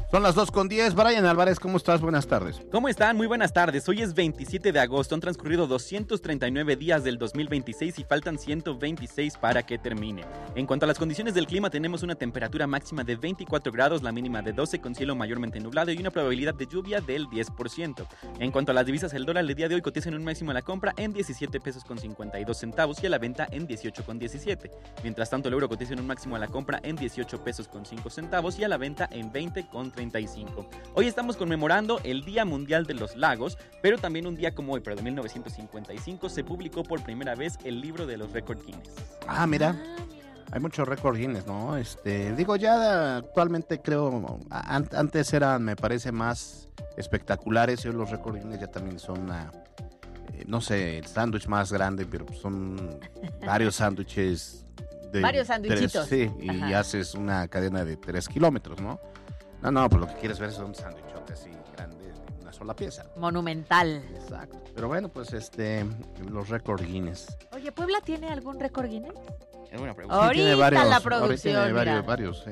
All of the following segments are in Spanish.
Son las 2:10. Brian Álvarez, ¿cómo estás? Buenas tardes. ¿Cómo están? Muy buenas tardes. Hoy es 27 de agosto. Han transcurrido 239 días del 2026 y faltan 126 para que termine. En cuanto a las condiciones del clima, tenemos una temperatura máxima de 24 grados, la mínima de 12 con cielo mayormente nublado y una probabilidad de lluvia del 10%. En cuanto a las divisas, el dólar el día de hoy cotiza en un máximo a la compra en 17 pesos con 52 centavos y a la venta en 18 con 17. Mientras tanto, el euro cotiza en un máximo a la compra en 18 pesos con 5 centavos y a la venta en 20 con 35. Hoy estamos conmemorando el Día Mundial de los Lagos, pero también un día como hoy, pero de 1955, se publicó por primera vez el libro de los récords Guinness. Ah, mira. Hay muchos récords Guinness, ¿no? Digo, ya actualmente creo, antes eran, me parece, más espectaculares, y hoy los récords Guinness ya también son, no sé, el sándwich más grande, pero son varios sándwiches. Varios sándwichitos. Sí, y Ajá. haces una cadena de 3 kilómetros, ¿no? No, pues lo que quieres ver son sándwichotes así grandes, una sola pieza. Monumental. Exacto. Pero bueno, pues los récords Guinness. Oye, ¿Puebla tiene algún récord Guinness? Es buena pregunta. Sí, Ahorita tiene varios, la ahorita producción, tiene mira. varios,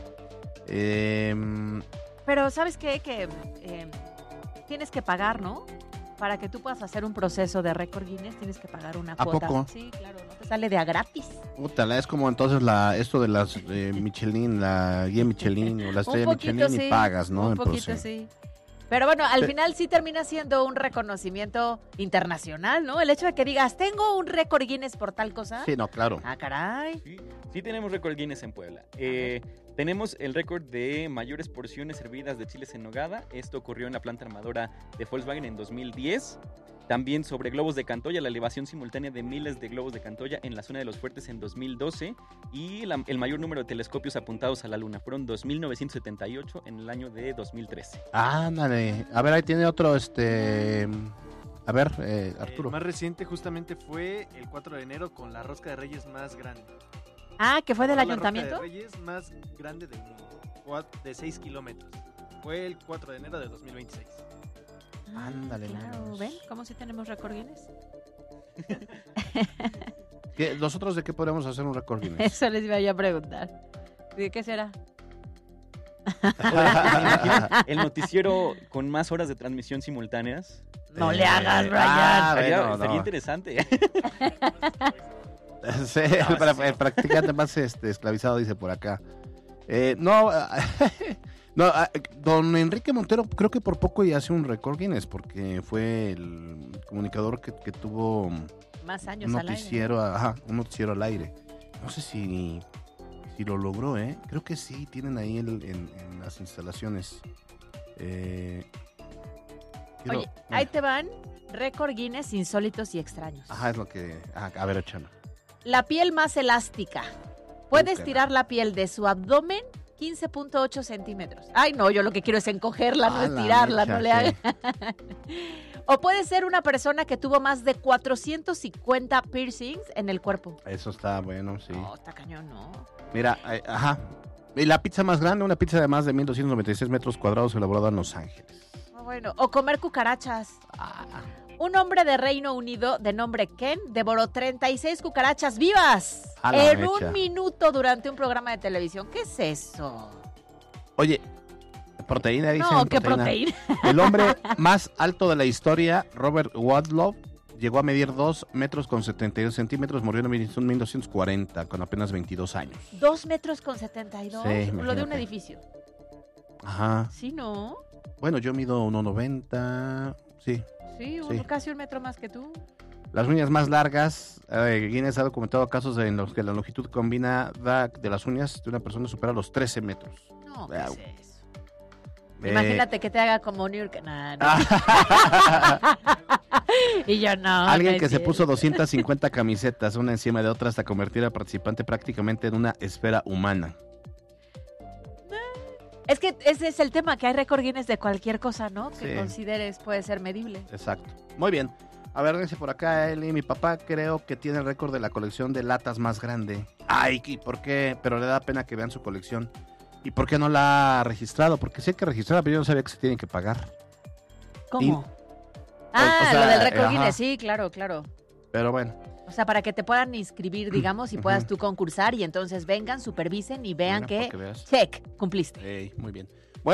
Pero ¿sabes qué? Que tienes que pagar, ¿no? Para que tú puedas hacer un proceso de récord Guinness, tienes que pagar una ¿A cuota. poco? Sí, claro, no te sale de a gratis. Puta, es como entonces esto de las Michelin, la guía Michelin o la estrella Michelin y pagas, ¿no? Un En poquito, proceso. sí. Pero bueno, al Pe- final sí termina siendo un reconocimiento internacional, ¿no? El hecho de que digas, tengo un récord Guinness por tal cosa. Sí, no, claro. Ah, caray. Sí tenemos récord Guinness en Puebla. Tenemos el récord de mayores porciones servidas de chiles en nogada. Esto ocurrió en la planta armadora de Volkswagen en 2010. También sobre globos de Cantoya, la elevación simultánea de miles de globos de Cantoya en la zona de los fuertes en 2012. Y el mayor número de telescopios apuntados a la luna fueron 2.978 en el año de 2013. Ándale. A ver, ahí tiene otro, A ver, Arturo. El más reciente justamente fue el 4 de enero con la rosca de reyes más grande. Ah, ¿que fue del La ayuntamiento? rosca de reyes más grande del mundo, de 6 kilómetros. Fue el 4 de enero de 2026. Ándale, Claro, menos. ¿ven? ¿Cómo si tenemos récord Guinness? ¿Nosotros de qué podríamos hacer un récord Guinness? Eso les iba yo a preguntar. ¿De qué será? El noticiero con más horas de transmisión simultáneas. No le hagas, Brian. Estaría interesante. Sí, el practicante más esclavizado, dice por acá. Don Enrique Montero creo que por poco ya hace un récord Guinness, porque fue el comunicador que tuvo Más años un al aire. noticiero, un noticiero al aire. No sé si lo logró, creo que sí, tienen ahí en las instalaciones. Oye, ahí te van récord Guinness insólitos y extraños. Ajá, es lo que... a ver, échalo. La piel más elástica. Puede Úcala. estirar la piel de su abdomen 15.8 centímetros. Ay, no, yo lo que quiero es encogerla, no Ah, la estirarla, mecha, no le sí. haga. O puede ser una persona que tuvo más de 450 piercings en el cuerpo. Eso está bueno, sí. No, está cañón, ¿no? Mira, ajá. Y la pizza más grande, una pizza de más de 1,296 metros cuadrados elaborada en Los Ángeles. Ah, bueno, o comer cucarachas. Un hombre de Reino Unido de nombre Ken devoró 36 cucarachas vivas A la en mecha. un minuto durante un programa de televisión. ¿Qué es eso? Oye, proteína, dicen. No, ¿qué proteína? El hombre más alto de la historia, Robert Wadlow, llegó a medir 2 metros con 72 centímetros, murió en 1940 con apenas 22 años. 2 metros con 72. Sí, Lo de un imagínate. edificio. Ajá. Sí, ¿no? Bueno, yo mido 1,90. Sí. Sí, Sí. casi 1 metro más que tú. Las uñas más largas, Guinness ha documentado casos en los que la longitud combinada de las uñas de una persona supera los 13 metros. No, ¿qué Wow. es eso? Imagínate que te haga como New York. Nah, no. Y yo no. Alguien no que es se cierto. puso 250 camisetas, una encima de otra, hasta convertir al participante prácticamente en una esfera humana. Es que ese es el tema, que hay récord Guinness de cualquier cosa, ¿no? Que Sí. consideres puede ser medible. Exacto. Muy bien. A ver, dice por acá, Eli, mi papá creo que tiene el récord de la colección de latas más grande. Ay, ¿y por qué? Pero le da pena que vean su colección. ¿Y por qué no la ha registrado? Porque sí hay que registrarla, pero yo no sabía que se tienen que pagar. ¿Cómo? o sea, lo del récord ajá. Guinness, sí, claro. Pero bueno. O sea, para que te puedan inscribir, digamos, y puedas tú concursar y entonces vengan, supervisen y vean Mira, que, para que veas. check, cumpliste. Ey, muy bien.